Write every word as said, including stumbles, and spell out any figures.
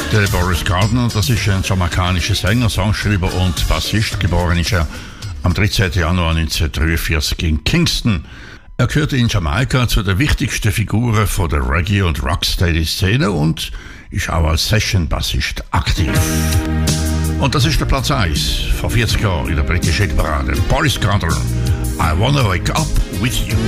Der Boris Gardner, das ist ein jamaikanischer Sänger, Songschreiber und Bassist. Geboren ist er am dreizehnten Januar neunzehnhundertdreiundvierzig in Kingston. Er gehörte in Jamaika zu den wichtigsten Figuren von der Reggae- und Rocksteady-Szene und ist auch als Session-Bassist aktiv. Und das ist der Platz eins vor vierzig Jahren in der britischen Hitparade. Boris Gardner, I Wanna Wake Up With You.